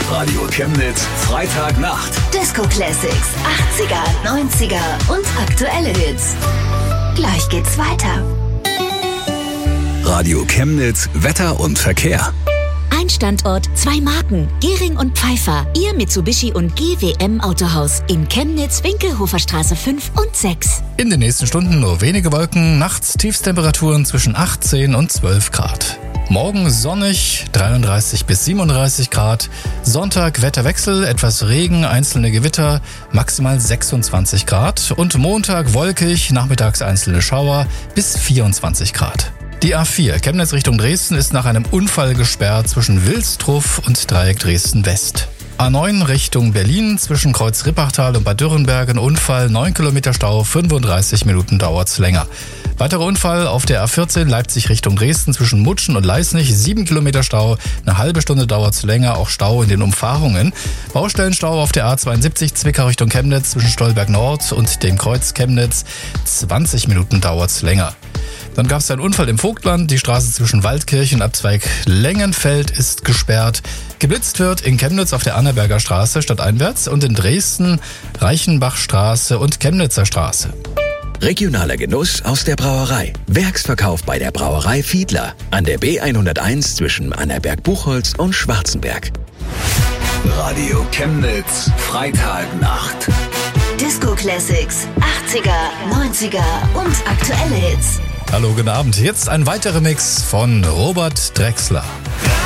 Radio Chemnitz, Freitagnacht. Disco Classics, 80er, 90er und aktuelle Hits. Gleich geht's weiter. Radio Chemnitz, Wetter und Verkehr. Ein Standort, zwei Marken. Gehring und Pfeiffer. Ihr Mitsubishi und GWM Autohaus. In Chemnitz, Winkelhofer Straße 5 und 6. In den nächsten Stunden nur wenige Wolken. Nachts Tiefstemperaturen zwischen 18 und 12 Grad. Morgen sonnig, 33 bis 37 Grad. Sonntag Wetterwechsel, etwas Regen, einzelne Gewitter, maximal 26 Grad. Und Montag wolkig, nachmittags einzelne Schauer, bis 24 Grad. Die A4 Chemnitz Richtung Dresden ist nach einem Unfall gesperrt zwischen Wilstruff und Dreieck Dresden West. A9 Richtung Berlin zwischen Kreuz Rippachtal und Bad Dürrenberg ein Unfall, 9 Kilometer Stau, 35 Minuten dauert's länger. Weiterer Unfall auf der A14 Leipzig Richtung Dresden zwischen Mutschen und Leisnig, 7 Kilometer Stau, eine halbe Stunde dauert's länger, auch Stau in den Umfahrungen. Baustellenstau auf der A72 Zwickau Richtung Chemnitz zwischen Stolberg Nord und dem Kreuz Chemnitz, 20 Minuten dauert's länger. Dann gab es einen Unfall im Vogtland. Die Straße zwischen Waldkirch und Abzweig Lengenfeld ist gesperrt. Geblitzt wird in Chemnitz auf der Annaberger Straße stadteinwärts und in Dresden Reichenbachstraße und Chemnitzer Straße. Regionaler Genuss aus der Brauerei. Werksverkauf bei der Brauerei Fiedler an der B101 zwischen Annaberg-Buchholz und Schwarzenberg. Radio Chemnitz, Freitagnacht. Disco Classics, 80er, 90er und aktuelle Hits. Hallo, guten Abend. Jetzt ein weiterer Mix von Robert Drexler.